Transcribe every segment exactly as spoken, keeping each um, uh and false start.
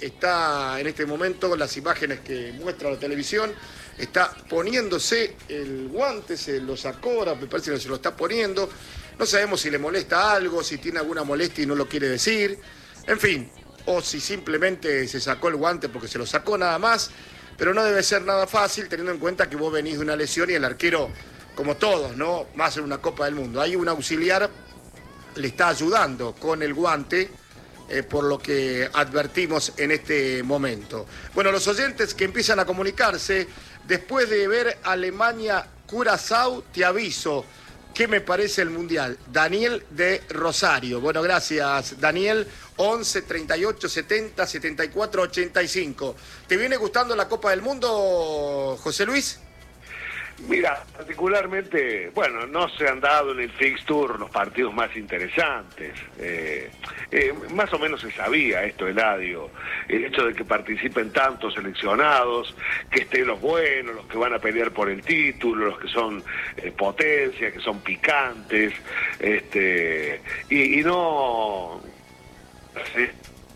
está en este momento, las imágenes que muestra la televisión, está poniéndose el guante, se lo sacó, ahora me parece que se lo está poniendo. No sabemos si le molesta algo, si tiene alguna molestia y no lo quiere decir. En fin, o si simplemente se sacó el guante porque se lo sacó nada más. Pero no debe ser nada fácil teniendo en cuenta que vos venís de una lesión y el arquero, como todos, ¿no? Más en una Copa del Mundo. Hay un auxiliar, le está ayudando con el guante, eh, por lo que advertimos en este momento. Bueno, los oyentes que empiezan a comunicarse, después de ver Alemania-Curazao, te aviso qué me parece el Mundial. Daniel de Rosario. Bueno, gracias, Daniel. once, treinta y ocho, setenta, setenta y cuatro, ochenta y cinco. ¿Te viene gustando la Copa del Mundo, José Luis? Mira, particularmente, bueno, no se han dado en el fixture los partidos más interesantes. Eh, eh, más o menos se sabía esto, Eladio, el hecho de que participen tantos seleccionados, que estén los buenos, los que van a pelear por el título, los que son eh, potencia, que son picantes, este, y, y no... ¿sí?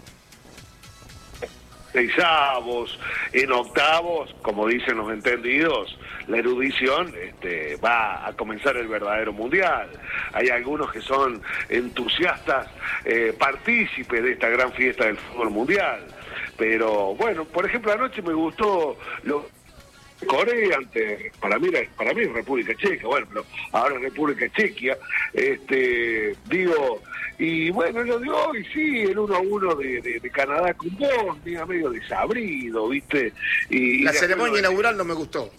Seisavos, en octavos, como dicen los entendidos, la erudición este, va a comenzar el verdadero mundial. Hay algunos que son entusiastas, eh, partícipes de esta gran fiesta del fútbol mundial. Pero bueno, por ejemplo, anoche me gustó lo Corea ante, para mí, para mí es República Checa, bueno, pero ahora es República Chequia, este, digo, y bueno, lo de hoy, sí, el uno a uno de, de, de Canadá con Bosnia, medio desabrido, ¿viste? Y, la y ceremonia inaugural no me gustó.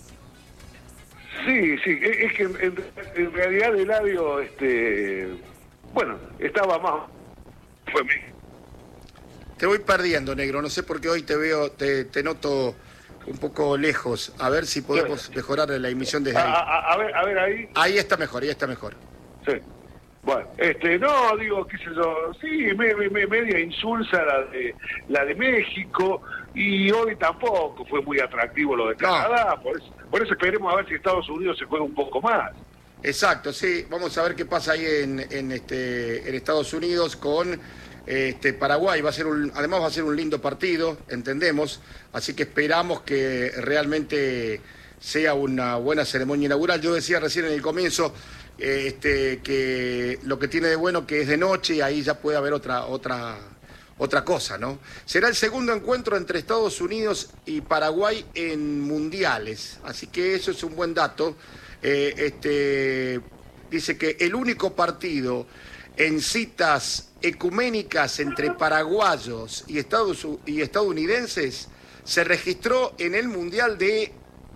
Sí, sí, es, es que en, en realidad el labio, este, bueno, estaba más, fue mí. Te voy perdiendo, negro, no sé por qué hoy te veo, te, te noto un poco lejos. A ver si podemos mejorar la emisión desde ahí. A, a, a ver, a ver ahí. Ahí está mejor, ahí está mejor. Sí. Bueno, este, no, digo, qué sé yo, sí, me, me, media insulsa la de, la de México, y hoy tampoco fue muy atractivo lo de Canadá, no. por, eso, por eso esperemos a ver si Estados Unidos se juega un poco más. Exacto, sí, vamos a ver qué pasa ahí en, en, este, en Estados Unidos con este, Paraguay. Va a ser un, además va a ser un lindo partido, entendemos, así que esperamos que realmente sea una buena ceremonia inaugural. Yo decía recién en el comienzo este, que lo que tiene de bueno que es de noche y ahí ya puede haber otra, otra, otra cosa, ¿no? Será el segundo encuentro entre Estados Unidos y Paraguay en mundiales, así que eso es un buen dato. Eh, este, dice que el único partido en citas ecuménicas entre paraguayos y, Estados, y estadounidenses se registró en el Mundial de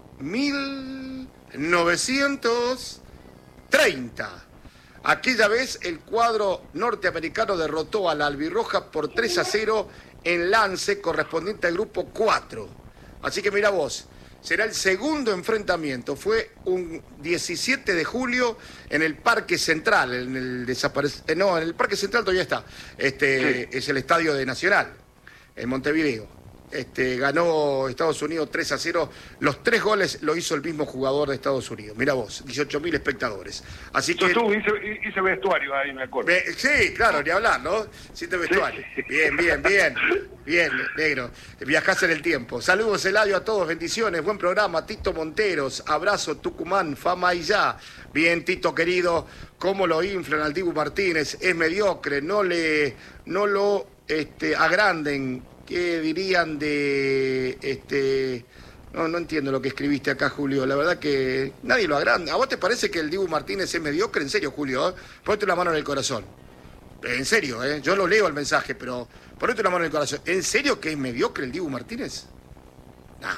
mil novecientos treinta. Aquella vez el cuadro norteamericano derrotó a la albirroja por tres a cero en lance correspondiente al grupo cuatro. Así que mira vos, será el segundo enfrentamiento. Fue un diecisiete de julio en el Parque Central, en el desaparec... no, en el Parque Central todavía está. Este sí. Es el estadio de Nacional, en Montevideo. Este, ganó Estados Unidos tres a cero. Los tres goles lo hizo el mismo jugador de Estados Unidos. Mira vos, dieciocho mil espectadores. Así que... Tú hice, hice vestuario ahí, me acuerdo. Me, sí, claro, ni hablar, ¿no? Hiciste vestuario. Sí. Bien, bien, bien. Bien, negro. Viajás en el tiempo. Saludos, Eladio, a todos. Bendiciones. Buen programa. Tito Monteros. Abrazo, Tucumán. Fama y ya. Bien, Tito, querido. ¿Cómo lo inflan al Dibu Martínez? Es mediocre. No, le, no lo este, agranden. ¿Qué dirían de este? No, no entiendo lo que escribiste acá, Julio. La verdad que nadie lo agranda. ¿A vos te parece que el Dibu Martínez es mediocre? En serio, Julio, ¿eh? Ponete la mano en el corazón. En serio, ¿eh? Yo lo leo el mensaje, pero ponete la mano en el corazón. ¿En serio que es mediocre el Dibu Martínez? Nah.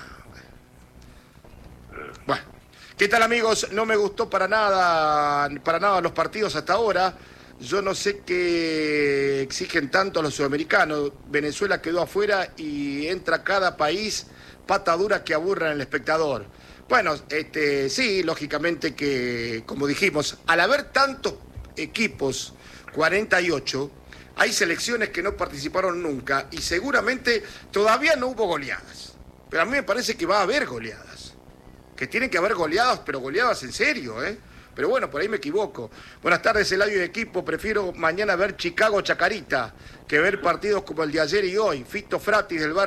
Bueno. ¿Qué tal, amigos? No me gustó para nada, para nada los partidos hasta ahora. Yo no sé qué exigen tanto a los sudamericanos. Venezuela quedó afuera y entra cada país pata dura que aburran al espectador. Bueno, este, sí, lógicamente que, como dijimos, al haber tantos equipos, cuarenta y ocho, hay selecciones que no participaron nunca y seguramente todavía no hubo goleadas. Pero a mí me parece que va a haber goleadas. Que tienen que haber goleadas, pero goleadas en serio, ¿eh? Pero bueno, por ahí me equivoco. Buenas tardes, Eladio y equipo. Prefiero mañana ver Chicago Chacarita que ver partidos como el de ayer y hoy. Fito Fratis del barrio